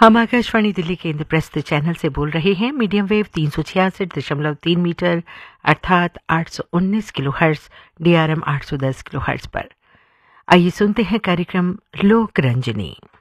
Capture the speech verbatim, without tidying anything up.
हम आकाशवाणी दिल्ली के इंद्रप्रस्थ चैनल से बोल रहे हैं। मीडियम वेव तीन सौ छियासठ दशमलव तीन मीटर अर्थात आठ सौ उन्नीस किलो हर्ट्ज, डीआरएम आठ सौ दस किलो हर्ट्ज पर। आइए सुनते हैं कार्यक्रम लोक रंजनी।